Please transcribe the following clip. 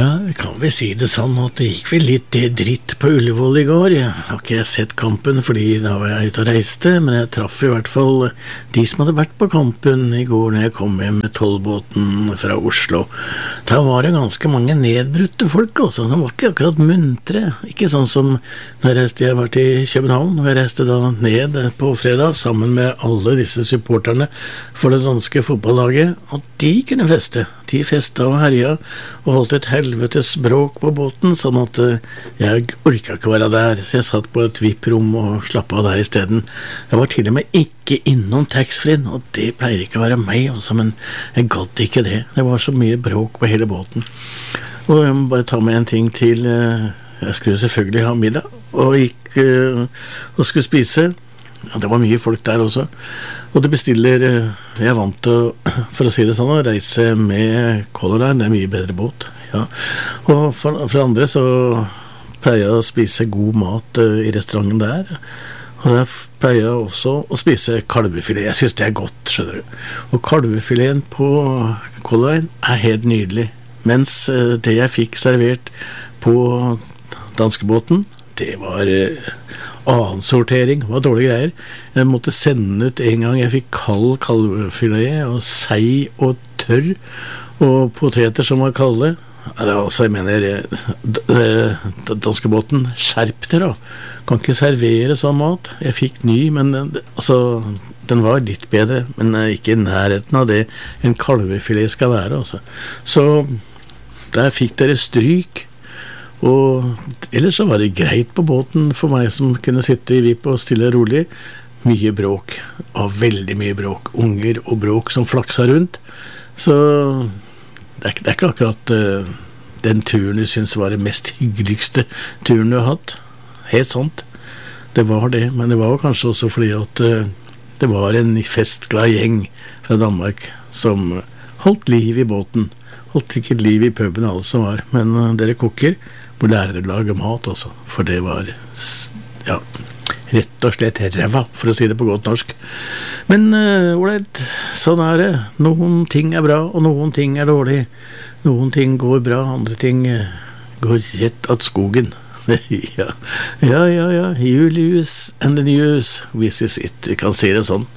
Ja, vi kan vel si det sånn at det gikk vel litt dritt på Ullevål i går. Jeg har ikke sett kampen fordi da var jeg ute og reiste, men jeg traff i hvert fall de som hadde vært på kampen i går når jeg kom hjem med tollbåten fra Oslo. Da var det ganske mange nedbrutte folk, altså. De var ikke akkurat muntre. Ikke sånn som når jeg var til København, og jeg reiste da ned på fredag sammen med alle disse supporterne for det danske fotballaget, og de kunne feste. De festet og herja og holdt et helvetes bråk på båten, sånn at jeg orket ikke være der, så jeg satt på et VIP-rom og slappet av der i stedet. Jeg var til og med ikke innom taxfree-en, og det pleier ikke å være meg også, men jeg gadd ikke det. Det var så mye bråk på hele båten. Og jeg må bare ta med en ting til. Jeg skulle selvfølgelig ha middag, og gikk og skulle spise. Ja, det var mye folk der også. Og det bestiller, jeg er vant til, for å si det sånn, å reise med Color Line, det er mye bedre båt. Ja. Og for andre så pleier jeg å spise god mat i restauranten der. Og jeg pleier også å spise kalvefilet. Jeg synes det er godt, skjønner du. Og kalvefileten på Color Line er helt nydelig. Mens det jeg fikk servert på danskebåten, det var annensortering, det var dårlige greier. Jeg måtte sende ut en gang jeg fikk kald kalvefilet og sei og tørr og poteter som var kalde. Altså, jeg mener danskebåten, skjerp dere da. Kan ikke servere sånn mat. Jeg fikk ny, men altså, den var litt bedre, men ikke i nærheten av det en kalvefilet skal være også. Så der fikk dere stryk. Og ellers så var det greit på båten for meg som kunne sitte i VIP og stille rolig. Mye bråk, og veldig mye bråk. Unger og bråk som flaksa rundt. Så det er ikke akkurat den turen du synes var den mest hyggeligste turen du har hatt. Helt sant. Det var det, men det var kanskje også fordi at det var en festglad gjeng fra Danmark som holdt liv i båten. Holdt ikke liv i puben alle som var, men dere kokker må lære å lage mat også, for det var ja, rett og slett ræva, for å si det på godt norsk. Men sånn er det. Noen ting er bra, og noen ting er dårlig. Noen ting går bra, andre ting går rett at skogen. Ja, Julius and the News, this is it. Vi kan si det sånn.